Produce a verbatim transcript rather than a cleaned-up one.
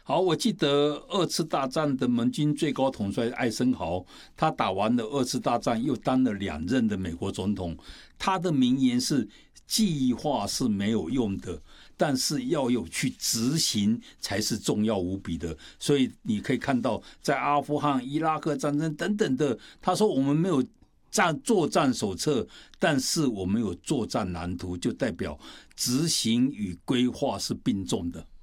好，我记得二次大战的盟军最高统帅艾森豪，他打完了二次大战，又当了两任的美国总统。他的名言是：计划是没有用的，但是要有去执行才是重要无比的。所以你可以看到，在阿富汗、伊拉克战争等等的，他说我们没有战作战手册，但是我们有作战蓝图，就代表执行与规划是并重的。